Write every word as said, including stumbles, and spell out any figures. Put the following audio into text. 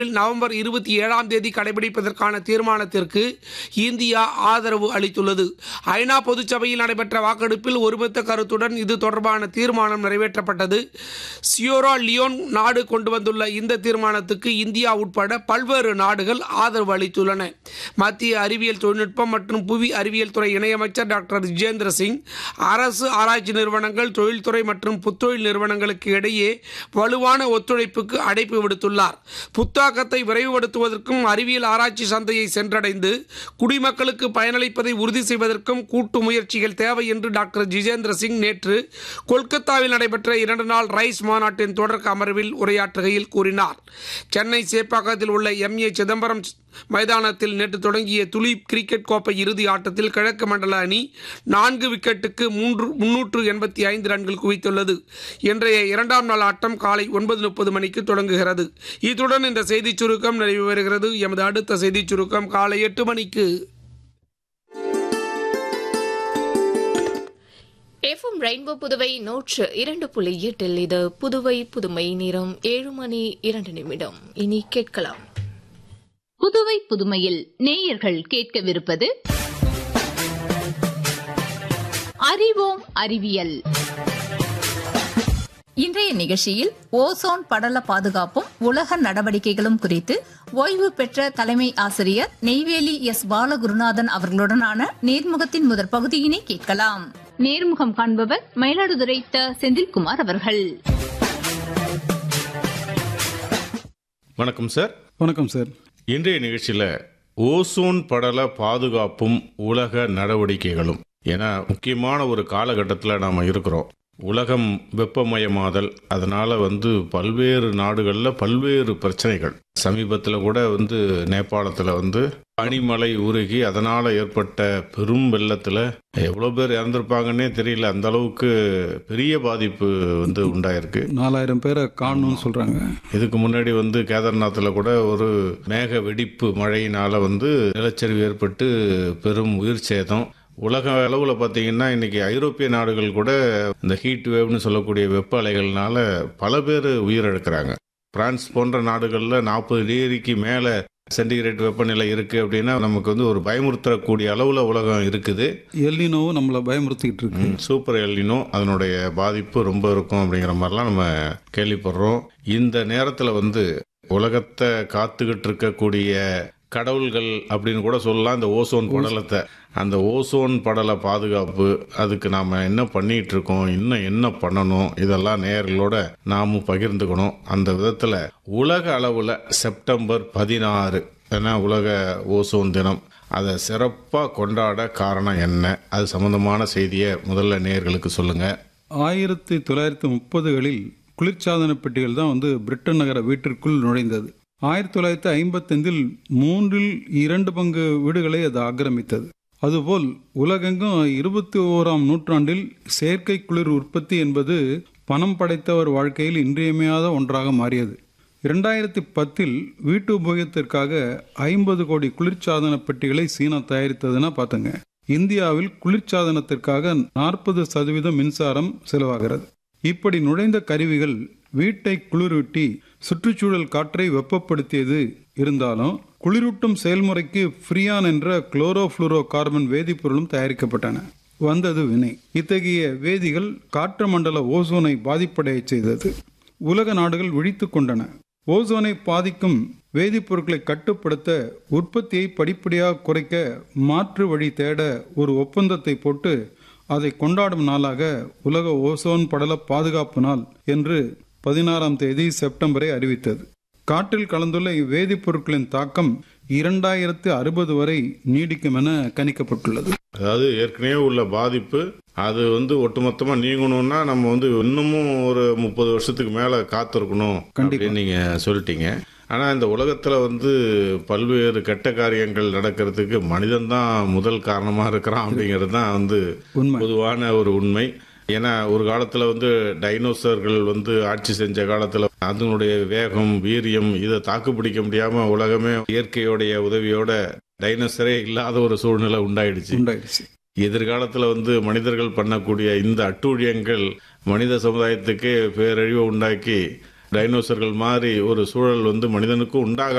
November இருபத்தி ஏழாம் தேதி கடைபிடிப்பதற்கான தீர்மானத்திற்கு இந்தியா ஆதரவு அளித்துள்ளது. ஐநா பொதுச்சபையில் நடைபெற்ற வாக்கெடுப்பில் ஒருமித்த கருத்துடன் இது தொடர்பான தீர்மானம் நிறைவேற்றப்பட்டது. சியோரா லியோன் நாடு கொண்டு வந்துள்ள இந்த தீர்மானத்துக்கு இந்தியா உட்பட பல்வேறு நாடுகள் ஆதரவு அளித்துள்ளன. மத்திய அறிவியல் தொழில்நுட்பம் மற்றும் புவி அறிவியல் துறை இணையமைச்சர் டாக்டர் ஜிதேந்திர சிங் அரசு ஆராய்ச்சி நிறுவனங்கள், தொழில்துறை மற்றும் புத்தொழில் நிறுவனங்களுக்கு இடையே வலுவான ஒத்துழைப்புக்கு அழைப்பு விடுத்துள்ளார். புத்தாக்கத்தை விரைவுபடுத்துவதற்கும் அறிவியல் ஆராய்ச்சி சந்தையை சென்றடைந்து குடிமக்களுக்கு பயனளிப்பதை உறுதி செய்வதற்கும் கூட்டு முயற்சிகள் தேவை என்று டாக்டர் ஜிதேந்திர சிங் நேற்று கொல்கத்தாவில் நடைபெற்ற இரண்டு நாள் ரைஸ் மாநாட்டின் தொடக்க அமர்வில் உரையாற்றுகையில் கூறினார். சென்னை சேப்பாக்கத்தில் உள்ள எம் ஏ சிதம்பரம் மைதானத்தில் நேற்று தொடங்கிய துலீப் கிரிக்கெட் கோப்பை இறுதி ஆட்டத்தில் கிழக்கு மண்டல அணி நான்கு விக்கெட்டுக்கு மூன்று முன்னூற்று எண்பத்தி ஐந்து ரன்கள் குவித்துள்ளது. இன்றைய இரண்டாம் நாள் ஆட்டம் காலை ஒன்பது முப்பது மணிக்கு தொடங்குகிறது. இத்துடன் இந்த செய்திச் சுருக்கம் நிறைவு பெறுகிறது. எமது அடுத்த செய்திச் சுருக்கம் காலை எட்டு மணிக்கு. எஃப்எம் ரெயின்போ புதுவை நூற்று இரண்டு புள்ளி எட்டில் இது புதுவை புதுமை நேரம் ஏழு மணி இரண்டு நிமிடம். இனி கேட்கலாம். புதுவை புதுமையில் நேயர்கள் கேட்கவிருப்பது அறிவோம் அறிவியல். இன்றைய நிகழ்ச்சியில் ஓசோன் படல பாதுகாப்பும் உலக நடவடிக்கைகளும் குறித்து ஓய்வு பெற்ற தலைமை ஆசிரியர் நெய்வேலி எஸ் பாலகுருநாதன் அவர்களுடனான நேர்முகத்தின் முதற் பகுதியினை கேட்கலாம். நேர்முகம் காண்பவர் மயிலாடுதுறை த செந்தில்குமார் அவர்கள். வணக்கம் சார். வணக்கம் சார். இன்றைய நிகழ்ச்சியில் ஓசோன் படல பாதுகாப்பும் உலக நடவடிக்கைகளும் என முக்கியமான ஒரு காலகட்டத்தில் நாம் இருக்கிறோம். உலகம் வெப்பமயமாதல், அதனால் வந்து பல்வேறு நாடுகளில் பல்வேறு பிரச்சனைகள். சமீபத்தில் கூட வந்து நேபாளத்தில் வந்து பனிமலை உருகி அதனால் ஏற்பட்ட பெரும் வெள்ளத்தில் எவ்வளோ பேர் இறந்துருப்பாங்கன்னே தெரியல. அந்த அளவுக்கு பெரிய பாதிப்பு வந்து உண்டாயிருக்கு. நாலாயிரம் பேரை காணணும்னு சொல்கிறாங்க. இதுக்கு முன்னாடி வந்து கேதார்நாத்தில் கூட ஒரு மேக வெடிப்பு மழையினால் வந்து நிலச்சரிவு ஏற்பட்டு பெரும் உயிர் சேதம். உலக அளவில் பார்த்தீங்கன்னா இன்னைக்கு ஐரோப்பிய நாடுகள் கூட இந்த ஹீட் வேவ்னு சொல்லக்கூடிய வெப்ப அலைகள்னால பல பேர் உயிரிழக்கிறாங்க. பிரான்ஸ் போன்ற நாடுகளில் நாற்பது டிகிரிக்கு மேலே சென்டிகிரேட் வெப்பநிலை இருக்குது அப்படின்னா நமக்கு வந்து ஒரு பயமுறுத்தக்கூடிய அளவில் உலகம் இருக்குது. எல்லினோவும் நம்மளை பயமுறுத்திக்கிட்டு இருக்கு. சூப்பர் எல்லினோ, அதனுடைய பாதிப்பு ரொம்ப இருக்கும் அப்படிங்கிற மாதிரிலாம் நம்ம கேள்விப்படுறோம். இந்த நேரத்தில் வந்து உலகத்தை காத்துக்கிட்டு இருக்கக்கூடிய கடவுள்கள் அப்படின்னு கூட சொல்லலாம் இந்த ஓசோன் படலத்தை. அந்த ஓசோன் படல பாதுகாப்பு, அதுக்கு நாம் என்ன பண்ணிட்டு இருக்கோம், இன்னும் என்ன பண்ணணும், இதெல்லாம் நேயர்களோட நாமும் பகிர்ந்துக்கணும். அந்த விதத்தில் உலக அளவில் செப்டம்பர் பதினாறு ஏன்னா உலக ஓசோன் தினம், அதை சிறப்பாக கொண்டாட காரணம் என்ன, அது சம்பந்தமான செய்தியை முதல்ல நேயர்களுக்கு சொல்லுங்க. ஆயிரத்தி தொள்ளாயிரத்தி முப்பதுகளில் குளிர்சாதன பெட்டிகள் தான் வந்து பிரிட்டன் நகர வீட்டிற்குள் நுழைந்தது. ஆயிரத்தி தொள்ளாயிரத்தி ஐம்பத்தைந்தில் மூன்றில் இரண்டு பங்கு வீடுகளை அது ஆக்கிரமித்தது. அதுபோல் உலகெங்கும் இருபத்தி ஓராம் நூற்றாண்டில் செயற்கை குளிர் உற்பத்தி என்பது பணம் படைத்தவர் வாழ்க்கையில் இன்றியமையாத ஒன்றாக மாறியது. இரண்டாயிரத்தி பத்தில் வீட்டு உபயோகத்திற்காக ஐம்பது கோடி குளிர்சாதன பெட்டிகளை சீனா தயாரித்ததுன்னா பார்த்துங்க. இந்தியாவில் குளிர்சாதனத்திற்காக நாற்பது சதவீதம் மின்சாரம் செலவாகிறது. இப்படி நுழைந்த கருவிகள் வீட்டை குளிரூட்டி சுற்றுச்சூழல் காற்றை வெப்பப்படுத்தியது. இருந்தாலும் குளிரூட்டும் செயல்முறைக்கு ஃப்ரியான் என்ற குளோரோஃப்ளூரோ கார்பன் வேதிப்பொருளும் தயாரிக்கப்பட்டன. வந்தது வினை. இத்தகைய வேதிகள் காற்று மண்டல ஓசோனை பாதிப்படைய செய்தது. உலக நாடுகள் விழித்து கொண்டன. ஓசோனை பாதிக்கும் வேதிப்பொருட்களை கட்டுப்படுத்த உற்பத்தியை படிப்படியாக குறைக்க மாற்று வழி தேட ஒரு ஒப்பந்தத்தை போட்டு அதை கொண்டாடும் நாளாக உலக ஓசோன் படல பாதுகாப்பு நாள் என்று பதினாறாம் தேதி செப்டம்பரை அறிவித்தது. காற்றில் கலந்துள்ள இவ்வேதிப்பொருட்களின் தாக்கம் இரண்டாயிரத்து அறுபது வரை நீடிக்கும் என கணிக்கப்பட்டுள்ளது. அதாவது ஏற்கனவே உள்ள பாதிப்பு அது வந்து ஒட்டுமொத்தமா நீங்கணும்னா நம்ம வந்து இன்னமும் ஒரு முப்பது வருஷத்துக்கு மேல காத்திருக்கணும் அப்படின்னு நீங்க சொல்லிட்டீங்க. ஆனா இந்த உலகத்துல வந்து பல்வேறு கெட்ட காரியங்கள் நடக்கிறதுக்கு மனிதன் தான் முதல் காரணமா இருக்கிறான் அப்படிங்கிறது தான் வந்து பொதுவான ஒரு உண்மை. ஏன்னா ஒரு காலத்துல வந்து டைனோசர்கள் வந்து ஆட்சி செஞ்ச காலத்துல அதனுடைய வேகம், வீரியம் இதை தாக்கு பிடிக்க முடியாம உலகமே இயற்கையோடைய உதவியோட டைனோசரே இல்லாத ஒரு சூழ்நிலை உண்டாயிடுச்சு. எதிர்காலத்துல வந்து மனிதர்கள் பண்ணக்கூடிய இந்த அட்டூழியங்கள் மனித சமுதாயத்துக்கு பேரழிவை உண்டாக்கி டைனோசர்கள் மாதிரி ஒரு சூழல் வந்து மனிதனுக்கும் உண்டாக